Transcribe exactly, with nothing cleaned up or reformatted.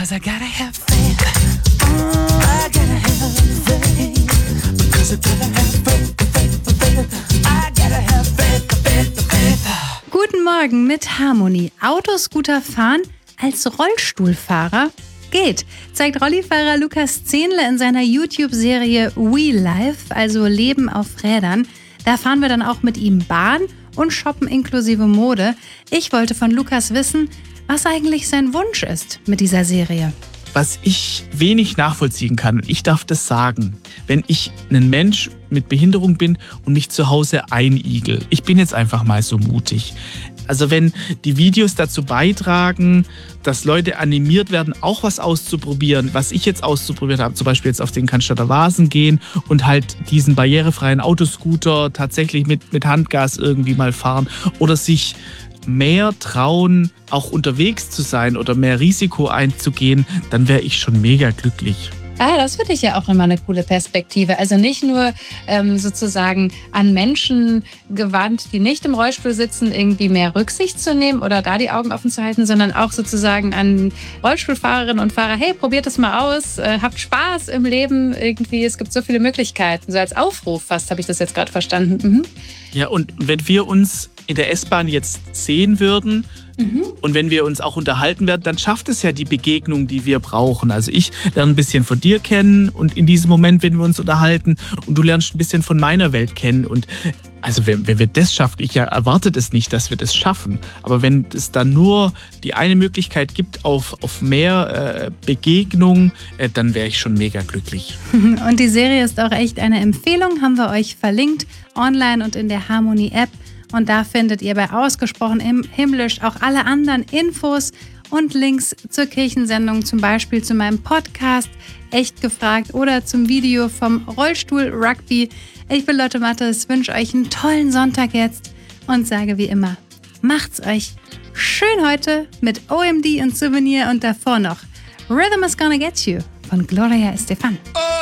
Cause I gotta have faith. Oh, I gotta have faith. Because I gotta have faith, faith, faith. I gotta have faith, faith, faith. Guten Morgen mit Harmony. Autoscooter fahren als Rollstuhlfahrer geht, zeigt Rollifahrer Lukas Zehnle in seiner YouTube-Serie We Life, also Leben auf Rädern. Da fahren wir dann auch mit ihm Bahn und shoppen inklusive Mode. Ich wollte von Lukas wissen, was eigentlich sein Wunsch ist mit dieser Serie. Was ich wenig nachvollziehen kann, und ich darf das sagen, wenn ich ein Mensch mit Behinderung bin und mich zu Hause einigel. Ich bin jetzt einfach mal so mutig. Also wenn die Videos dazu beitragen, dass Leute animiert werden, auch was auszuprobieren, was ich jetzt auszuprobiert habe, zum Beispiel jetzt auf den Cannstatter Vasen gehen und halt diesen barrierefreien Autoscooter tatsächlich mit, mit Handgas irgendwie mal fahren oder sich mehr trauen, auch unterwegs zu sein oder mehr Risiko einzugehen, dann wäre ich schon mega glücklich. Ah, das finde ich ja auch immer eine coole Perspektive. Also nicht nur ähm, sozusagen an Menschen gewandt, die nicht im Rollstuhl sitzen, irgendwie mehr Rücksicht zu nehmen oder da die Augen offen zu halten, sondern auch sozusagen an Rollstuhlfahrerinnen und Fahrer, hey, probiert es mal aus, äh, habt Spaß im Leben irgendwie, es gibt so viele Möglichkeiten. So als Aufruf fast habe ich das jetzt gerade verstanden. Mhm. Ja, und wenn wir uns in der S-Bahn jetzt sehen würden, mhm. und wenn wir uns auch unterhalten werden, dann schafft es ja die Begegnung, die wir brauchen. Also ich lerne ein bisschen von dir kennen und in diesem Moment, wenn wir uns unterhalten und du lernst ein bisschen von meiner Welt kennen. Und also wenn, wenn wir das schaffen, ich ja erwartet es nicht, dass wir das schaffen, aber wenn es dann nur die eine Möglichkeit gibt auf, auf mehr äh, Begegnung, äh, dann wäre ich schon mega glücklich. Und die Serie ist auch echt eine Empfehlung, haben wir euch verlinkt, online und in der Harmony-App. Und da findet ihr bei Ausgesprochen im Himmlisch auch alle anderen Infos und Links zur Kirchensendung, zum Beispiel zu meinem Podcast Echt gefragt oder zum Video vom Rollstuhl Rugby. Ich bin Lotte Mattes, wünsche euch einen tollen Sonntag jetzt und sage wie immer, macht's euch schön heute mit O M D und Souvenir und davor noch Rhythm is Gonna Get You von Gloria Estefan. Oh!